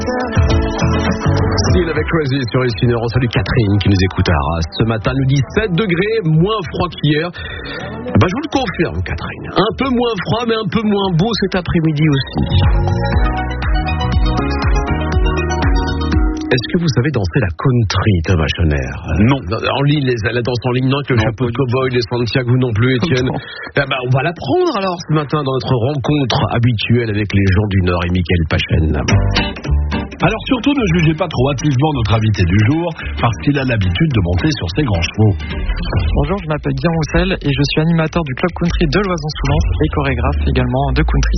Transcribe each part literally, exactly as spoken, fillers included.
Style avec Crazy sur les Sinner. On salue Catherine qui nous écoute à Arras. Ce matin, nous dit sept degrés, moins froid qu'hier. Bah, je vous le confirme, Catherine. Un peu moins froid, mais un peu moins beau cet après-midi aussi. Est-ce que vous savez danser la country, Thomas Schoner? Non. En ligne, les, la danse en ligne, non, avec le non, chapeau de cow-boy, les Santiago non plus, Étienne. Ah bah, on va l'apprendre alors ce matin dans notre rencontre habituelle avec les gens du Nord et Mickaël Pachen. Alors surtout, ne jugez pas trop hâtivement notre invité du jour, parce qu'il a l'habitude de monter sur ses grands chevaux. Bonjour, je m'appelle Guillaume Roussel et je suis animateur du club country de Loison-sous-Lens et chorégraphe également de country.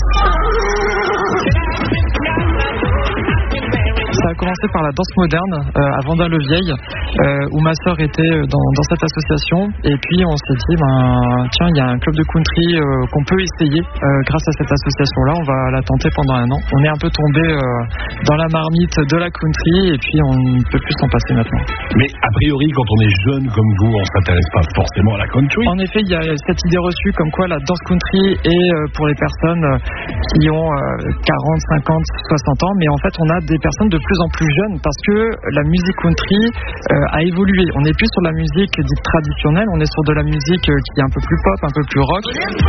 Ça a commencé par la danse moderne euh, à Vendin-le-Vieil, euh, où ma sœur était dans, dans cette association. Et puis on s'est dit, ben, tiens, il y a un club de country euh, qu'on peut essayer euh, grâce à cette association-là. On va la tenter pendant un an. On est un peu tombé euh, dans la marmite de la country et puis on ne peut plus s'en passer maintenant. Mais a priori, quand on est jeune comme vous, on ne s'intéresse pas forcément à la country. En effet, il y a cette idée reçue comme quoi la danse country est euh, pour les personnes qui ont euh, quarante, cinquante, soixante ans. Mais en fait, on a des personnes de plus en plus jeunes parce que la musique country euh, a évolué. On n'est plus sur la musique dite traditionnelle, on est sur de la musique euh, qui est un peu plus pop, un peu plus rock.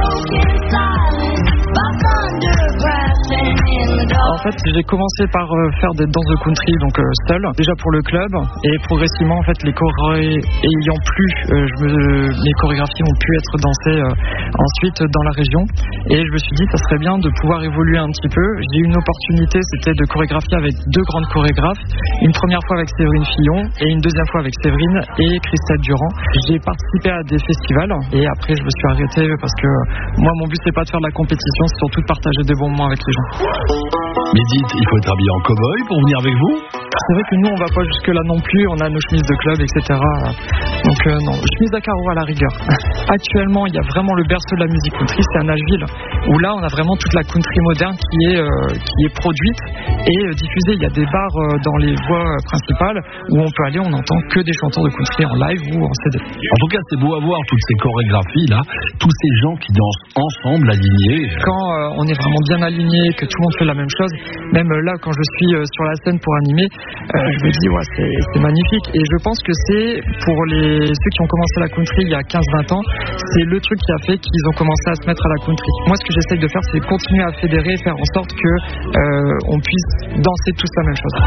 En fait, j'ai commencé par euh, faire des danses de country donc euh, seul, déjà pour le club, et progressivement en fait les chorés ayant plu, euh, je me, mes chorégraphies ont pu être dansées euh, ensuite dans la région, et je me suis dit ça serait bien de pouvoir évoluer un petit peu. J'ai eu une opportunité, c'était de chorégraphier avec deux grandes chorégraphes, une première fois avec Séverine Fillon et une deuxième fois avec Séverine et Christelle Durand. J'ai participé à des festivals et après je me suis arrêté parce que moi mon but c'est pas de faire de la compétition, c'est surtout de partager des bons moments avec les gens. Mais dites, il faut être habillé en cow-boy pour venir avec vous? C'est vrai que nous on va pas jusque là non plus, on a nos chemises de club, et cetera. Donc euh, non, chemise à carreaux à la rigueur. Actuellement il y a vraiment le berceau de la musique country, c'est à Nashville, où là on a vraiment toute la country moderne qui est, euh, qui est produite et euh, diffusée. Il y a des bars euh, dans les voies principales où on peut aller, on n'entend que des chanteurs de country en live ou en C D. En tout cas c'est beau à voir toutes ces chorégraphies là, tous ces gens qui dansent ensemble, alignés. Quand euh, on est vraiment bien aligné, que tout le monde fait la même chose, même euh, là quand je suis euh, sur la scène pour animer, Euh, je me dis ouais c'est, c'est magnifique, et je pense que c'est pour les ceux qui ont commencé la country il y a quinze vingt ans, c'est le truc qui a fait qu'ils ont commencé à se mettre à la country. Moi ce que j'essaye de faire c'est continuer à fédérer, faire en sorte que euh, on puisse danser tous la même chose.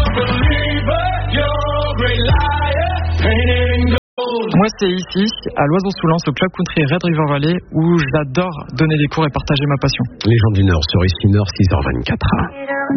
Moi c'est ici à Loison-sous-Lens au club country Red River Valley où j'adore donner des cours et partager ma passion. Les gens du Nord sur Ici Nord, six heures vingt-quatre.